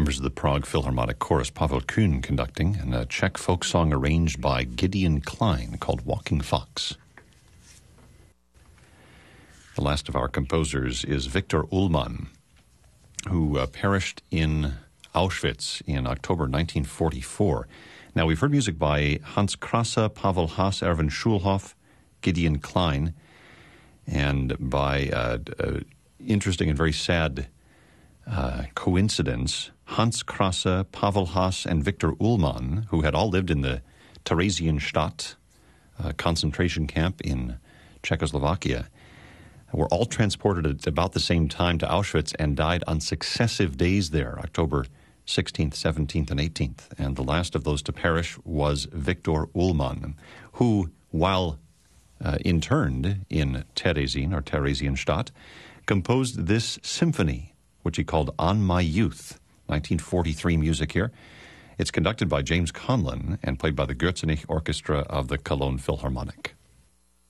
Members of the Prague Philharmonic Chorus, Pavel Kuhn conducting, and a Czech folk song arranged by Gideon Klein called Walking Fox. The last of our composers is Viktor Ullmann, who perished in Auschwitz in October 1944. Now, we've heard music by Hans Krasse, Pavel Haas, Erwin Schulhoff, Gideon Klein, and by interesting and very sad coincidence, Hans Krasse, Pavel Haas, and Viktor Ullmann, who had all lived in the Theresienstadt concentration camp in Czechoslovakia, were all transported at about the same time to Auschwitz and died on successive days there, October 16th, 17th, and 18th. And the last of those to perish was Viktor Ullmann, who, while interned in Terezin, or Theresienstadt, composed this symphony, which he called On My Youth, 1943 music here. It's conducted by James Conlon and played by the Gürzenich Orchestra of the Cologne Philharmonic.